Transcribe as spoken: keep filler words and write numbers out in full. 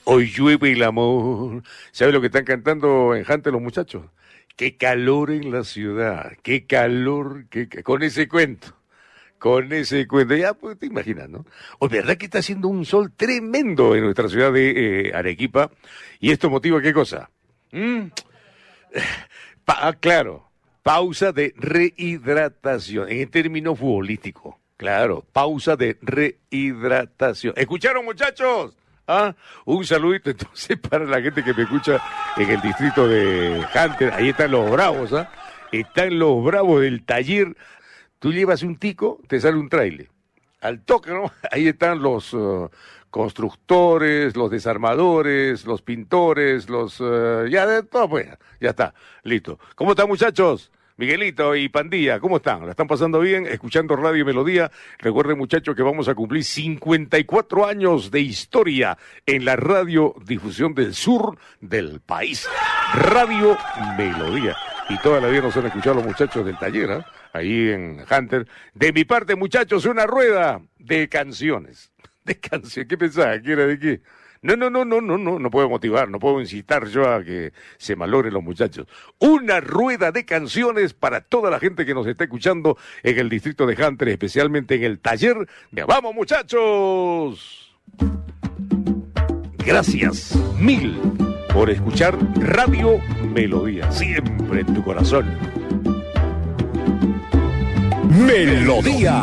Hoy llueve el amor. ¿Sabe lo que están cantando en Hunter los muchachos? Qué calor en la ciudad, qué calor, qué... con ese cuento. Con ese cuento, ya pues te imaginas, ¿no? O verdad que está haciendo un sol tremendo en nuestra ciudad de eh, Arequipa. ¿Y esto motiva qué cosa? ¿Mm? Pa- ah, claro, pausa de rehidratación, en el término futbolístico. Claro, pausa de rehidratación. ¿Escucharon, muchachos? ¿Ah? Un saludito entonces para la gente que me escucha en el distrito de Hunter. Ahí están los bravos, ¿ah? Están los bravos del taller. Tú llevas un tico, te sale un trailer. Al toque, ¿no? Ahí están los uh, constructores, los desarmadores, los pintores, los... Uh, ya de todo, pues, ya está, listo. ¿Cómo están, muchachos? Miguelito y Pandilla, ¿cómo están? ¿La están pasando bien? Escuchando Radio Melodía. Recuerden, muchachos, que vamos a cumplir cincuenta y cuatro años de historia en la radiodifusión del sur del país. Radio Melodía. Y toda la vida nos han escuchado los muchachos del taller, ¿eh? Ahí en Hunter. De mi parte, muchachos, una rueda de canciones. De canciones. ¿Qué pensaba? ¿Qué era de qué? No, no, no, no, no, no, no puedo motivar, no puedo incitar yo a que se malogren los muchachos. Una rueda de canciones para toda la gente que nos está escuchando en el distrito de Hunter, especialmente en el taller de ¡Vamos, muchachos! Gracias mil por escuchar Radio Melodía, siempre en tu corazón. Melodía.